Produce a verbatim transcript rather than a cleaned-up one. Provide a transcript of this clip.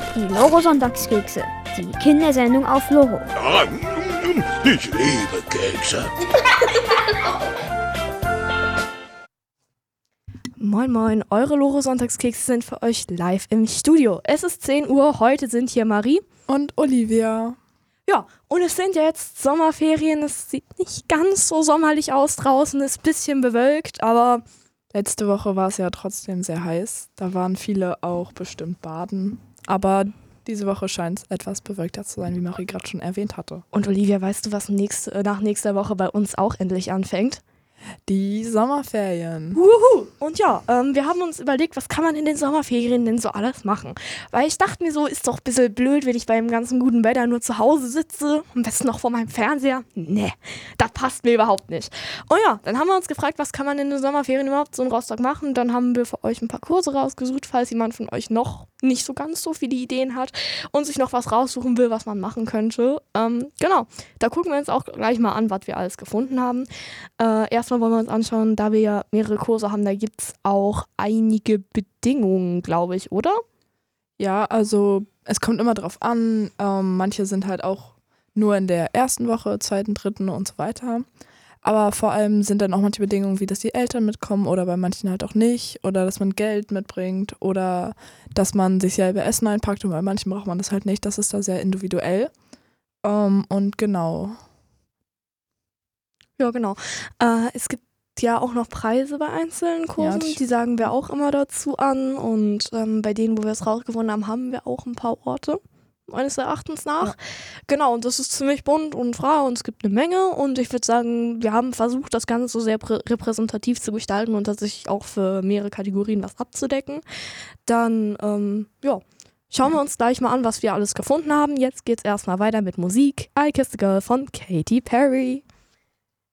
Die Loro-Sonntagskekse, die Kindersendung auf Loro. Ah, ich liebe Kekse. Moin moin, eure Loro-Sonntagskekse sind für euch live im Studio. Es ist zehn Uhr, heute sind hier Marie und Olivia. Ja, und es sind ja jetzt Sommerferien, es sieht nicht ganz so sommerlich aus draußen, ist ein bisschen bewölkt, aber letzte Woche war es ja trotzdem sehr heiß. Da waren viele auch bestimmt baden, aber diese Woche scheint es etwas bewölkter zu sein, wie Marie gerade schon erwähnt hatte. Und Olivia, weißt du, was nächste, nach nächster Woche bei uns auch endlich anfängt? Die Sommerferien. Wuhu! Und ja, ähm, wir haben uns überlegt, was kann man in den Sommerferien denn so alles machen? Weil ich dachte mir so, ist doch ein bisschen blöd, wenn ich beim ganzen guten Wetter nur zu Hause sitze, am besten noch vor meinem Fernseher. Nee, das passt mir überhaupt nicht. Und ja, dann haben wir uns gefragt, was kann man in den Sommerferien überhaupt so in Rostock machen? Dann haben wir für euch ein paar Kurse rausgesucht, falls jemand von euch noch nicht so ganz so viele Ideen hat und sich noch was raussuchen will, was man machen könnte. Ähm, genau, da gucken wir uns auch gleich mal an, was wir alles gefunden haben. Äh, erstmal wollen wir uns anschauen, da wir ja mehrere Kurse haben, da gibt es auch einige Bedingungen, glaube ich, oder? Ja, also es kommt immer drauf an. Ähm, manche sind halt auch nur in der ersten Woche, zweiten, dritten und so weiter. Aber vor allem sind dann auch manche Bedingungen, wie dass die Eltern mitkommen oder bei manchen halt auch nicht. Oder dass man Geld mitbringt oder dass man sich selber Essen einpackt und bei manchen braucht man das halt nicht. Das ist da sehr individuell. Ähm, und genau. Ja, genau. Äh, es gibt ja auch noch Preise bei einzelnen Kursen, Ja, die sagen wir auch immer dazu an. Und ähm, bei denen, wo wir es rausgefunden haben, haben wir auch ein paar Orte, meines Erachtens nach. Ja. Genau, und das ist ziemlich bunt und frei und es gibt eine Menge. Und ich würde sagen, wir haben versucht, das Ganze so sehr prä- repräsentativ zu gestalten und tatsächlich auch für mehrere Kategorien was abzudecken. Dann, ähm, ja, schauen wir uns gleich mal an, was wir alles gefunden haben. Jetzt geht's erstmal weiter mit Musik. I Kissed a Girl von Katy Perry.